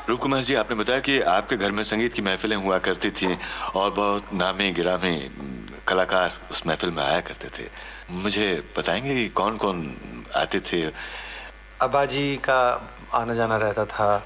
रूप कुमार जी, आपने बताया कि आपके घर में संगीत की महफिलें हुआ करती थी और बहुत नामी गिरामी कलाकार उस महफिल में आया करते थे। मुझे बताएंगे कि कौन कौन आते थे? अब्बा जी का आना जाना रहता था।